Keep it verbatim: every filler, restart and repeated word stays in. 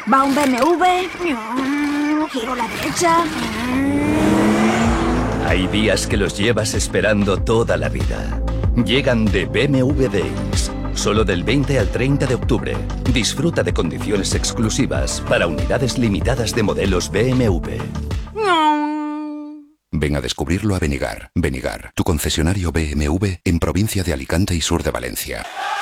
Va un B M W. Giro a la derecha. Hay días que los llevas esperando toda la vida. Llegan de B M W Days. Solo del veinte al treinta de octubre. Disfruta de condiciones exclusivas para unidades limitadas de modelos B M W. Ven a descubrirlo a Benigar. Benigar, tu concesionario B M W en provincia de Alicante y sur de Valencia.